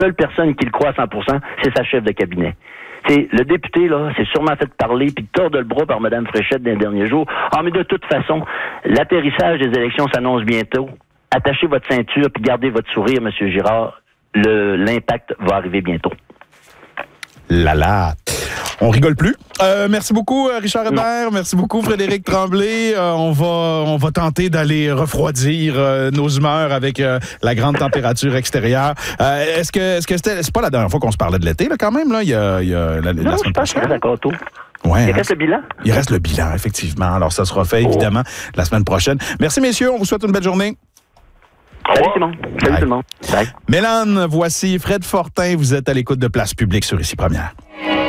seule personne qui le croit à 100%, c'est sa chef de cabinet. T'sais, le député, là, s'est sûrement fait parler puis tordre le bras par Mme Fréchette dans les derniers jours. Ah, mais de toute façon, l'atterrissage des élections s'annonce bientôt. Attachez votre ceinture puis gardez votre sourire, M. Girard. L'impact va arriver bientôt. Là. On rigole plus. Merci beaucoup, Richard Hébert. Merci beaucoup, Frédéric Tremblay. On va tenter d'aller refroidir nos humeurs avec la grande température extérieure. Est-ce que c'est pas la dernière fois qu'on se parlait de l'été, là, quand même, là? Il y a la semaine prochaine. D'accord, tout. Ouais, il reste le bilan? Il reste le bilan, effectivement. Alors, ça sera fait, évidemment, la semaine prochaine. Merci, messieurs. On vous souhaite une belle journée. Salut, Simon. Salut, tout le monde. Bye. Mélane, voici Fred Fortin. Vous êtes à l'écoute de Place Publique sur Ici Première.